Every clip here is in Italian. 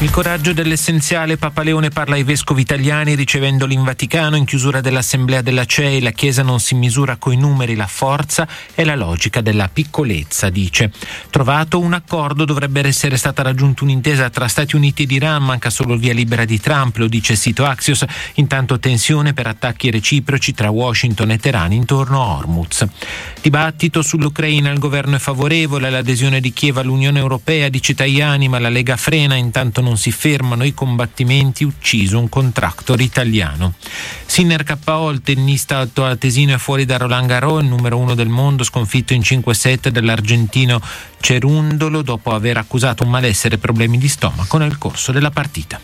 Il coraggio dell'essenziale. Papa Leone parla ai vescovi italiani ricevendoli in Vaticano. In chiusura dell'assemblea della CEI, la Chiesa non si misura coi numeri, la forza è la logica della piccolezza, dice. Trovato un accordo, dovrebbe essere stata raggiunta un'intesa tra Stati Uniti ed Iran, manca solo il via libera di Trump, lo dice il sito Axios. Intanto tensione per attacchi reciproci tra Washington e Teheran intorno a Hormuz. Dibattito sull'Ucraina, il governo è favorevole all'adesione di Kiev all'Unione Europea, dice Tajani, ma la Lega frena, intanto non si fermano i combattimenti, ucciso un contractor italiano. Sinner KO, il tennista altoatesino è fuori da Roland Garros, il numero 1 del mondo, sconfitto in 5-7 dall'argentino Cerundolo dopo aver accusato un malessere e problemi di stomaco nel corso della partita.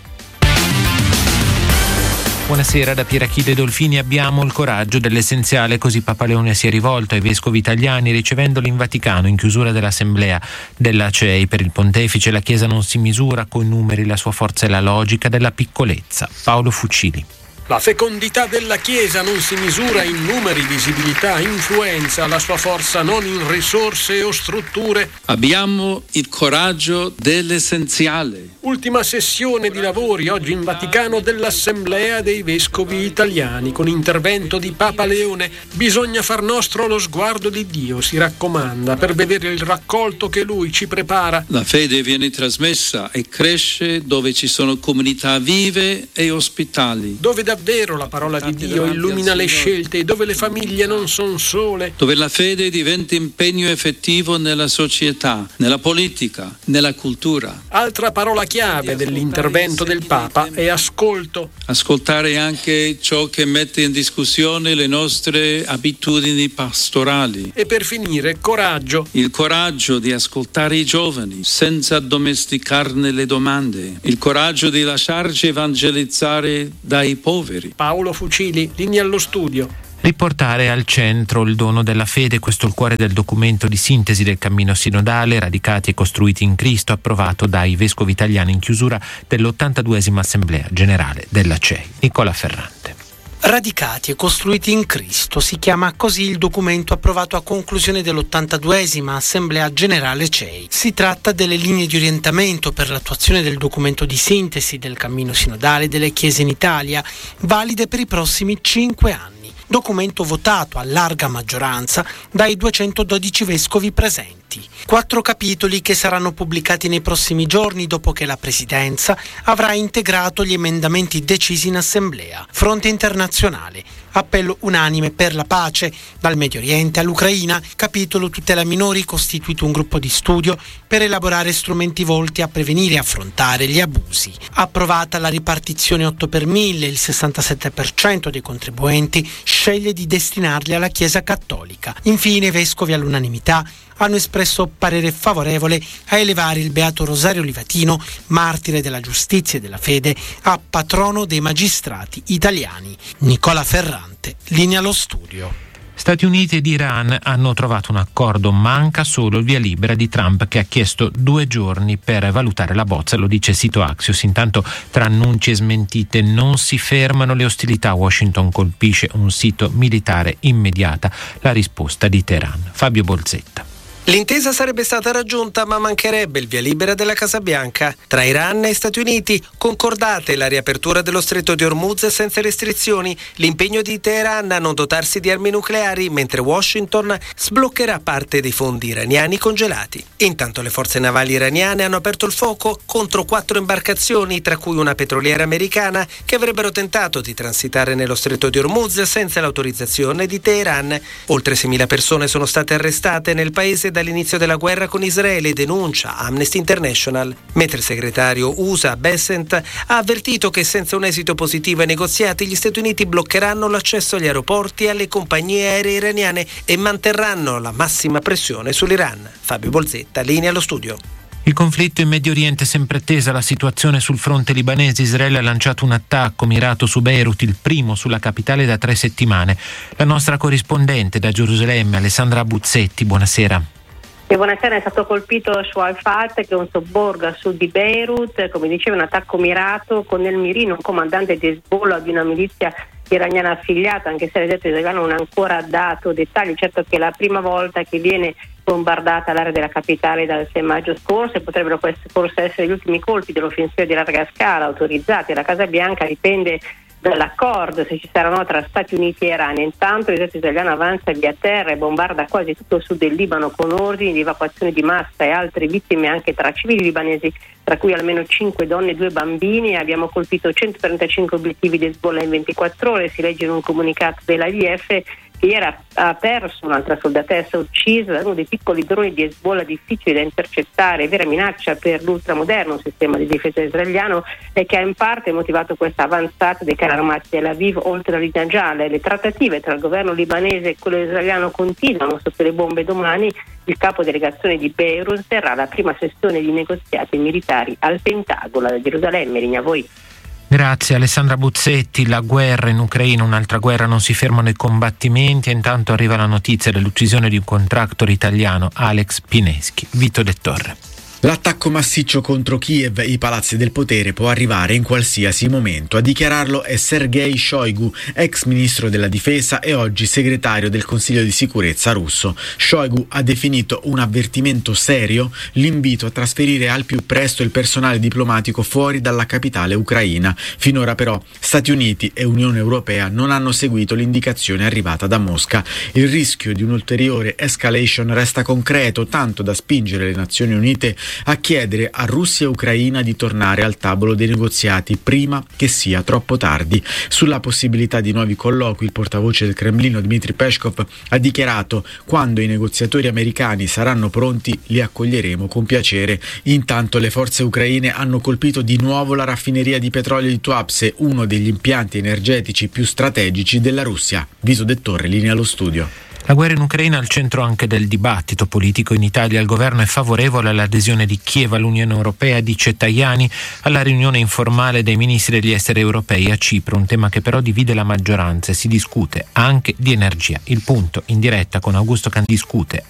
Buonasera da Pierachide Dolfini. Abbiamo il coraggio dell'essenziale, così Papa Leone si è rivolto ai vescovi italiani ricevendoli in Vaticano in chiusura dell'assemblea della CEI. Per il pontefice la Chiesa non si misura coi numeri, la sua forza è la logica della piccolezza. Paolo Fucili. La fecondità della Chiesa non si misura in numeri, visibilità, influenza, la sua forza non in risorse o strutture. Abbiamo il coraggio dell'essenziale. Ultima sessione di lavori oggi in Vaticano dell'Assemblea dei Vescovi Italiani con intervento di Papa Leone. Bisogna far nostro lo sguardo di Dio, si raccomanda, per vedere il raccolto che Lui ci prepara. La fede viene trasmessa e cresce dove ci sono comunità vive e ospitali. Dove davvero la parola di Dio illumina le scelte e dove le famiglie non sono sole. Dove la fede diventa impegno effettivo nella società, nella politica, nella cultura. Altra parola chiave dell'intervento del Papa è ascolto. Ascoltare anche ciò che mette in discussione le nostre abitudini pastorali. E per finire, coraggio. Il coraggio di ascoltare i giovani senza addomesticarne le domande. Il coraggio di lasciarci evangelizzare dai poveri. Paolo Fucili, linea allo studio. Riportare al centro il dono della fede, questo è il cuore del documento di sintesi del cammino sinodale Radicati e costruiti in Cristo, approvato dai vescovi italiani in chiusura dell'82esima Assemblea Generale della CEI. Nicola Ferrante. Radicati e costruiti in Cristo, si chiama così il documento approvato a conclusione dell'82esima Assemblea Generale CEI. Si tratta delle linee di orientamento per l'attuazione del documento di sintesi del cammino sinodale delle Chiese in Italia, valide per i prossimi 5 anni. Documento votato a larga maggioranza dai 212 vescovi presenti. 4 capitoli che saranno pubblicati nei prossimi giorni dopo che la Presidenza avrà integrato gli emendamenti decisi in Assemblea. Fronte internazionale, appello unanime per la pace, dal Medio Oriente all'Ucraina, capitolo tutela minori, costituito un gruppo di studio per elaborare strumenti volti a prevenire e affrontare gli abusi. Approvata la ripartizione 8 per 1000, il 67% dei contribuenti sceglie di destinarli alla Chiesa Cattolica. Infine i vescovi all'unanimità hanno espresso parere favorevole a elevare il Beato Rosario Livatino, martire della giustizia e della fede, a patrono dei magistrati italiani. Nicola Ferrante, linea allo studio. Stati Uniti ed Iran hanno trovato un accordo, manca solo il via libera di Trump che ha chiesto 2 giorni per valutare la bozza, lo dice il sito Axios. Intanto tra annunci e smentite non si fermano le ostilità, Washington colpisce un sito militare, immediata la risposta di Teheran. Fabio Bolzetta. L'intesa sarebbe stata raggiunta, ma mancherebbe il via libera della Casa Bianca. Tra Iran e Stati Uniti, concordate la riapertura dello stretto di Hormuz senza restrizioni, l'impegno di Teheran a non dotarsi di armi nucleari, mentre Washington sbloccherà parte dei fondi iraniani congelati. Intanto le forze navali iraniane hanno aperto il fuoco contro 4 imbarcazioni, tra cui una petroliera americana, che avrebbero tentato di transitare nello stretto di Hormuz senza l'autorizzazione di Teheran. Oltre 6.000 persone sono state arrestate nel paese dall'inizio della guerra con Israele, denuncia Amnesty International, mentre il segretario USA Bessent ha avvertito che senza un esito positivo ai negoziati gli Stati Uniti bloccheranno l'accesso agli aeroporti e alle compagnie aeree iraniane e manterranno la massima pressione sull'Iran. Fabio Bolzetta, linea allo studio. Il conflitto in Medio Oriente è sempre tesa, la situazione sul fronte libanese. Israele ha lanciato un attacco mirato su Beirut, il primo sulla capitale da 3 settimane. La nostra corrispondente da Gerusalemme, Alessandra Buzzetti, buonasera. E buonasera, è stato colpito Shuaifat, che è un sobborgo a sud di Beirut, come diceva un attacco mirato con nel mirino un comandante di Hezbollah di una milizia iraniana affiliata, anche se l'esercito israeliano non ha ancora dato dettagli. Certo che è la prima volta che viene bombardata l'area della capitale dal 6 maggio scorso e potrebbero forse essere gli ultimi colpi dell'offensiva di larga scala autorizzati alla Casa Bianca. Dipende dall'accordo se ci saranno tra Stati Uniti e Iran. Intanto l'esercito italiano avanza via terra e bombarda quasi tutto il sud del Libano con ordini di evacuazione di massa e altre vittime anche tra civili libanesi, tra cui almeno 5 donne e 2 bambini. Abbiamo colpito 135 obiettivi di Hezbollah in 24 ore, si legge in un comunicato dell'IDF che ieri ha perso un'altra soldatessa uccisa da uno dei piccoli droni di Hezbollah difficili da intercettare, vera minaccia per l'ultramoderno sistema di difesa israeliano, e che ha in parte motivato questa avanzata dei carri armati Tel Aviv oltre la linea gialla. Le trattative tra il governo libanese e quello israeliano continuano sotto le bombe. Domani il capo delegazione di Beirut terrà la prima sessione di negoziati militari al Pentagono da Gerusalemme. Rigna, voi. Grazie Alessandra Buzzetti. La guerra in Ucraina, un'altra guerra, non si fermano i combattimenti e intanto arriva la notizia dell'uccisione di un contractor italiano, Alex Pineschi. Vito De Torre. L'attacco massiccio contro Kiev e i palazzi del potere può arrivare in qualsiasi momento. A dichiararlo è Sergei Shoigu, ex ministro della difesa e oggi segretario del Consiglio di sicurezza russo. Shoigu ha definito un avvertimento serio l'invito a trasferire al più presto il personale diplomatico fuori dalla capitale ucraina. Finora però Stati Uniti e Unione Europea non hanno seguito l'indicazione arrivata da Mosca. Il rischio di un'ulteriore escalation resta concreto, tanto da spingere le Nazioni Unite a chiedere a Russia e Ucraina di tornare al tavolo dei negoziati prima che sia troppo tardi. Sulla possibilità di nuovi colloqui, il portavoce del Cremlino Dmitry Peskov ha dichiarato: quando i negoziatori americani saranno pronti li accoglieremo con piacere. Intanto le forze ucraine hanno colpito di nuovo la raffineria di petrolio di Tuapse, uno degli impianti energetici più strategici della Russia. Vito De Torre, linea allo studio. La guerra in Ucraina è al centro anche del dibattito politico in Italia. Il governo è favorevole all'adesione di Kiev all'Unione Europea, dice Tajani alla riunione informale dei ministri degli esteri europei a Cipro, un tema che però divide la maggioranza e si discute anche di energia. Il punto in diretta con Augusto Can discute